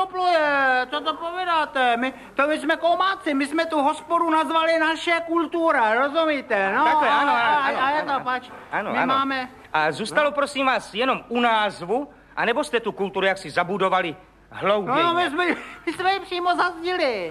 nekompluje, co to povídáte? My jsme koumáci, my jsme tu hospodu nazvali Naše kultura, rozumíte? No, takhle, ano. A je to, pač, my máme... A zůstalo, prosím vás, jenom u názvu, anebo jste tu kulturu jaksi zabudovali hlouběji? No, my jsme ji přímo zazdili.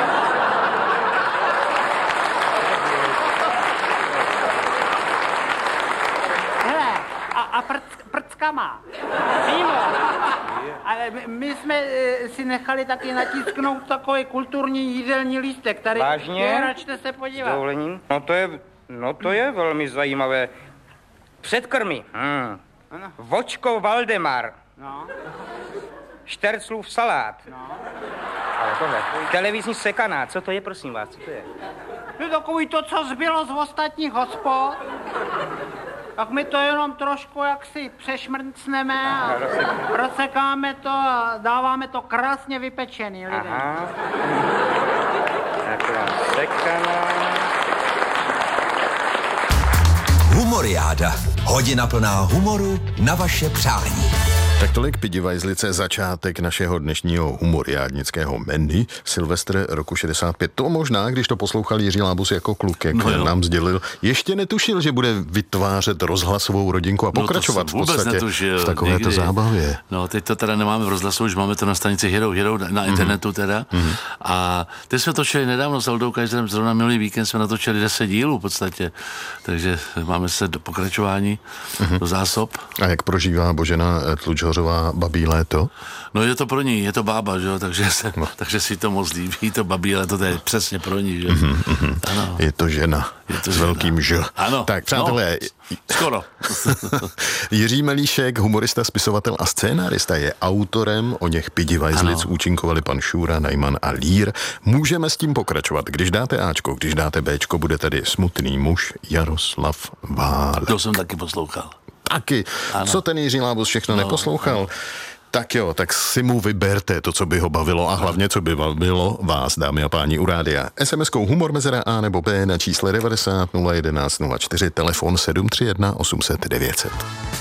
Hele, a prckama. Přímo. Ale my jsme si nechali taky natisknout takový kulturní jídelní lístek. Tady. Vážně? Račte se podívat. S dovolením? No to je velmi zajímavé. Předkrmy. Vočko Valdemar. No. Šterclův salát. No. Ale tohle. Televizní sekaná. Co to je, prosím vás? Co to je? To je takový to, co zbylo z ostatních hospod. Tak my to jenom trošku jaksi přešmrcneme a rozsekáme to a dáváme to krásně vypečený lidem. Aha. Taková sekaná. Humoriáda. Hodina plná humoru na vaše přání. Tak tolik Pidivajzlice, začátek našeho dnešního humoriádnického menu. Silvestr roku 65. To možná, když to poslouchal Jiří Lábus jako kluk, jak nám sdělil, ještě netušil, že bude vytvářet rozhlasovou rodinku a pokračovat v podstatě netušil, v takovéto zábavě. No, teď to teda nemáme v rozhlasu, už máme to na stanici Hero na internetu teda. A teď jsme točili nedávno s Aldou Kajzerem, zrovna minulý víkend jsme natočili 10 dílů v podstatě. Takže máme se do pokračování, do zásob. A jak prožívá Božena Tlučhořová babí léto? No je to pro ní, je to bába, že jo, takže si to moc líbí, to babí léto, to je přesně pro ní, že jo. Ano. Je to žena. S velkým Ž. Ano. Tak, přátelé. No, skoro. Jiří Melíšek, humorista, spisovatel a scénárista, je autorem O něch Pidivajzlic, účinkovali pan Šůra, Najman a Lír. Můžeme s tím pokračovat. Když dáte Ačko, když dáte Bčko, bude tady Smutný muž Jaroslav Válek. To jsem taky poslouchal. Taky. Ano. Co ten Jiří Lábus všechno neposlouchal? Ano. Tak jo, tak si mu vyberte to, co by ho bavilo a hlavně, co by bavilo vás, dámy a páni, u rádia. SMS-kou humor mezera A nebo B na čísle 90 011 04, telefon 731 800 900.